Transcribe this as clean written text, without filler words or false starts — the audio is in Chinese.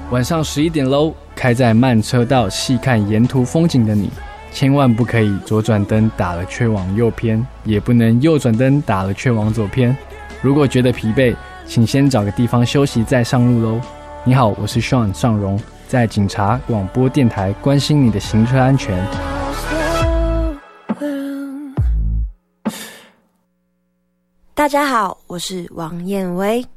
晚上11点喽，开在慢车道细看沿途风景的你，千万不可以左转灯打了却往右偏，也不能右转灯打了却往左偏。如果觉得疲惫，请先找个地方休息再上路喽。你好，我是 Sean 尚荣，在警察广播电台关心你的行车安全。 大家好，我是王燕薇。